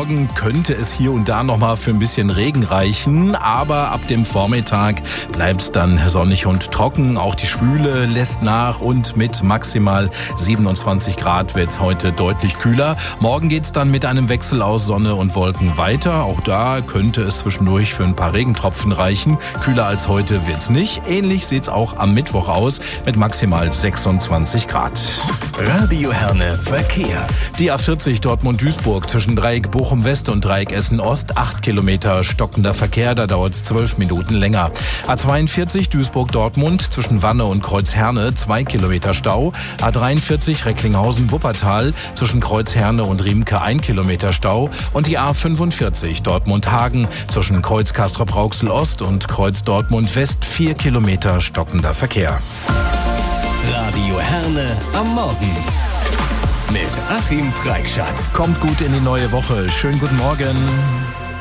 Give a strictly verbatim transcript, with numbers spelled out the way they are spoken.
Morgen könnte es hier und da nochmal für ein bisschen Regen reichen, aber ab dem Vormittag bleibt es dann sonnig und trocken. Auch die Schwüle lässt nach und mit maximal siebenundzwanzig Grad wird es heute deutlich kühler. Morgen geht es dann mit einem Wechsel aus Sonne und Wolken weiter. Auch da könnte es zwischendurch für ein paar Regentropfen reichen. Kühler als heute wird's nicht. Ähnlich sieht's auch am Mittwoch aus mit maximal sechsundzwanzig Grad. Radio Herne Verkehr. Die A vierzig Dortmund-Duisburg zwischen Dreieck Bochum-West und Dreieck Essen-Ost, acht Kilometer stockender Verkehr, da dauert es zwölf Minuten länger. A zweiundvierzig Duisburg-Dortmund zwischen Wanne und Kreuz-Herne, zwei Kilometer Stau. A dreiundvierzig Recklinghausen-Wuppertal zwischen Kreuz-Herne und Riemke, ein Kilometer Stau. Und die A fünfundvierzig Dortmund-Hagen zwischen Kreuz Castrop-Rauxel-Ost und Kreuz Dortmund-West, vier Kilometer stockender Verkehr. Radio Herne am Morgen mit Achim Preikschat. Kommt gut in die neue Woche. Schönen guten Morgen.